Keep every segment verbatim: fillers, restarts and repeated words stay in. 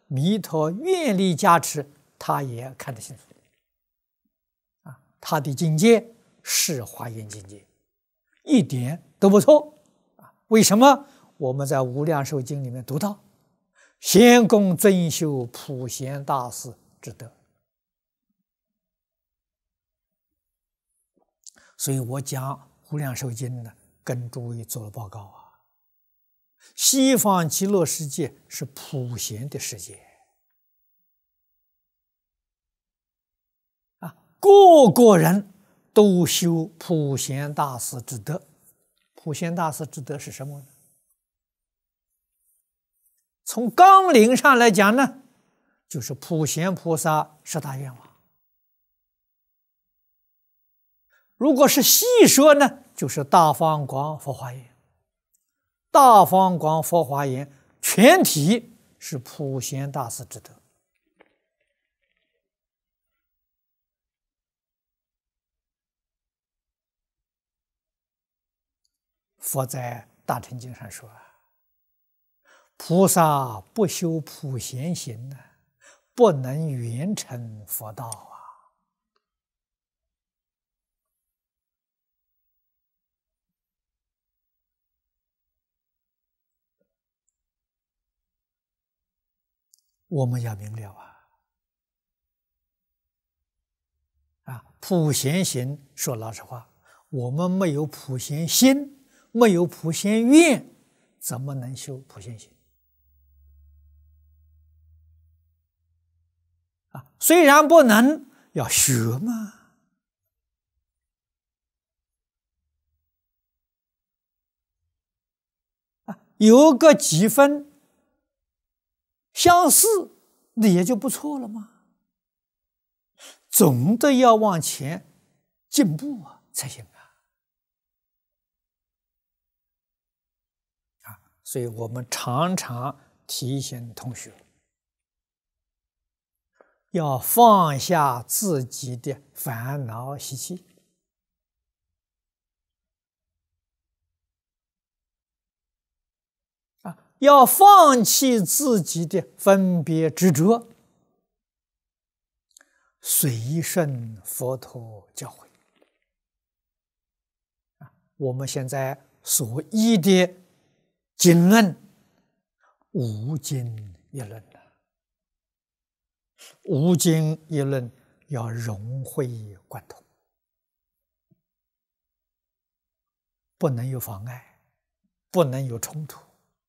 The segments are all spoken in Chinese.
弥陀愿力加持，他也看得清楚。啊，他的境界是华严境界，一点都不错。啊，为什么？我们在《无量寿经》里面读到，先公尊修普贤大士之德。所以我讲《无量寿经》呢，跟诸位做了报告啊。西方极乐世界是普贤的世界啊，个个人都修普贤大士之德。普贤大士之德是什么呢？从纲领上来讲呢，就是普贤菩萨十大愿望。如果是细说呢，就是大方广佛华严。大方广佛华严全体是普贤大士之德。佛在大乘经上说，菩萨不修普贤行呢，不能圆成佛道啊。我们要明了啊！啊，普贤行，说老实话，我们没有普贤心，没有普贤愿，怎么能修普贤行？啊，虽然不能，要学嘛。啊，有个几分相似，那也就不错了嘛。总的要往前进步啊，才行啊！啊，所以我们常常提醒同学，要放下自己的烦恼习气。要放弃自己的分别执着，随顺佛陀教诲。我们现在所依的经论，无经一论呐，无经一论要融会贯通，不能有妨碍，不能有冲突。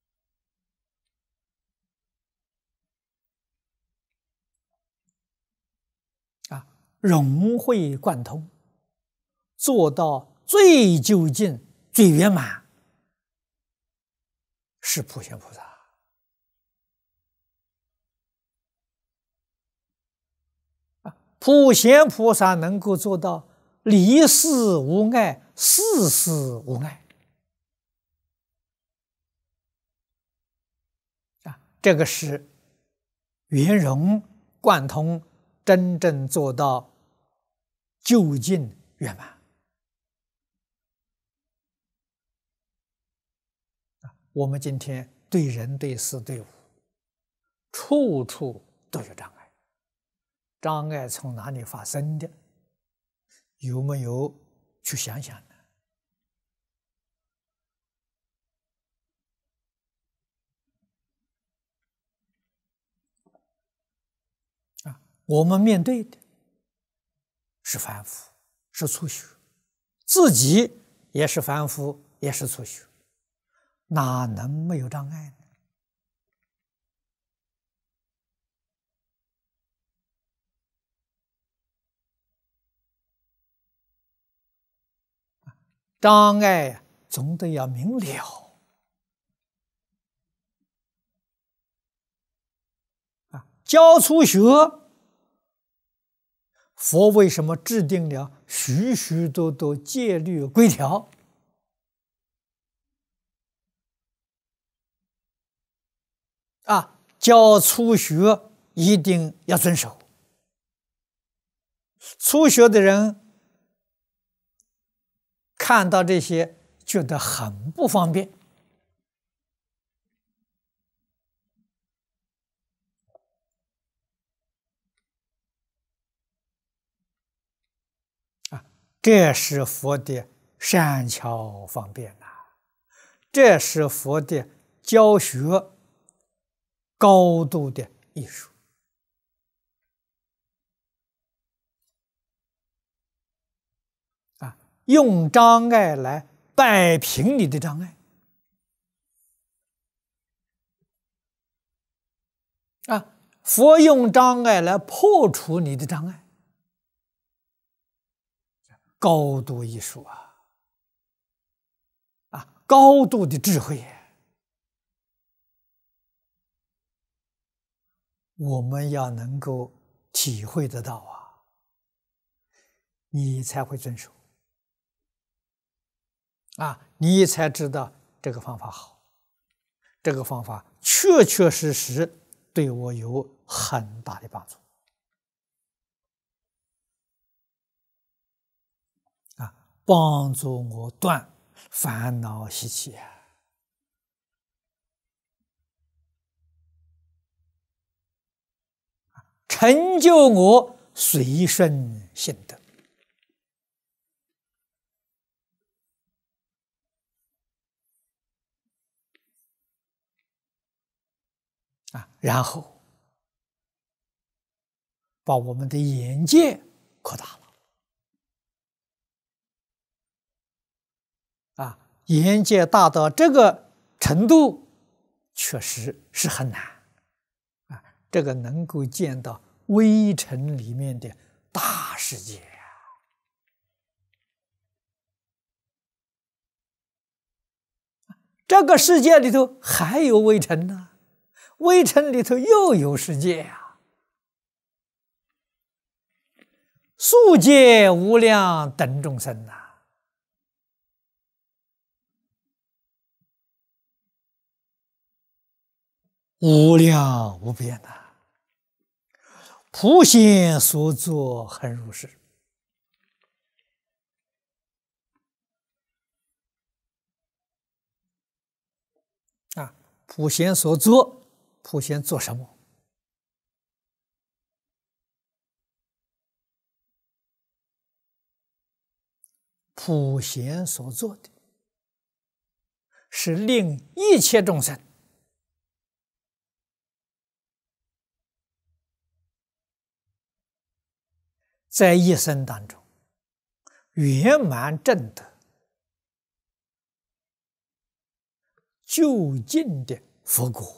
融会贯通，做到最究竟、最圆满，是普贤菩萨。啊，普贤菩萨能够做到离事无碍，事事无碍。啊，这个是圆融贯通，真正做到究竟圆满。我们今天对人、对事、对物，处处都有障碍。障碍从哪里发生的？有没有去想想呢？啊，我们面对的是凡夫，是粗学，自己也是凡夫，也是粗学，哪能没有障碍呢？障碍总得要明了啊！教初学，佛为什么制定了许许多多戒律规条？啊，教初学一定要遵守。初学的人看到这些，觉得很不方便。 这是佛的善巧方便呐、这是佛的教学高度的艺术啊！用障碍来摆平你的障碍啊！佛用障碍来破除你的障碍，高度艺术啊！啊，高度的智慧，我们要能够体会得到啊，你才会遵守啊，你才知道这个方法好，这个方法确确实实对我有很大的帮助啊，帮助我断烦恼习气啊，成就我随顺心得啊，然后把我们的眼界扩大了啊，眼界大到这个程度，确实是很难啊。这个能够见到微尘里面的大世界呀、啊，这个世界里头还有微尘呢，微尘里头又有世界呀、啊，数界无量等众生呐、啊。无量无边呐、啊，普贤所作恒如是啊！普贤所作，普贤做什么？普贤所做的是令一切众生在一生当中圆满证得究竟的佛果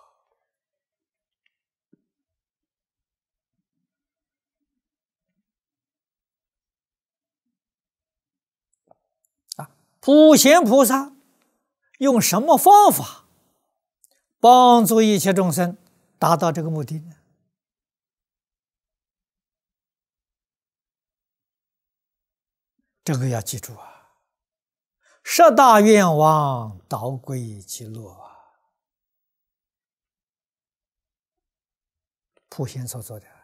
啊！普贤菩萨用什么方法帮助一切众生达到这个目的呢？这个要记住啊！十大愿望导归极乐啊！普贤所做的。